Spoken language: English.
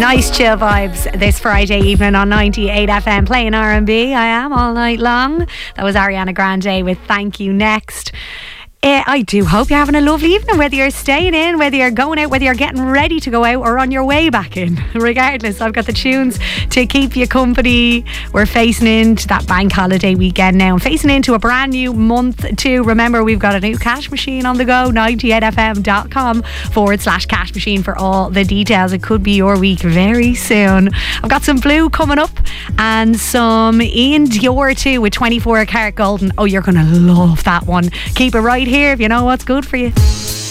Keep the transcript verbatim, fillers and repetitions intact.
Nice chill vibes this Friday evening on ninety-eight F M, playing R and B. I am all night long. That was Ariana Grande with Thank You Next. Uh, I do hope you're having a lovely evening, whether you're staying in, whether you're going out, whether you're getting ready to go out or on your way back in. Regardless, I've got the tunes to keep you company. We're facing into that bank holiday weekend now and facing into a brand new month too. Remember, we've got a new cash machine on the go, ninety-eight f m dot com forward slash cash machine for all the details. It could be your week very soon. I've got some Blue coming up and some Ian Dior too with twenty-four karat golden. Oh, you're going to love that one. Keep it right here if you know what's good for you.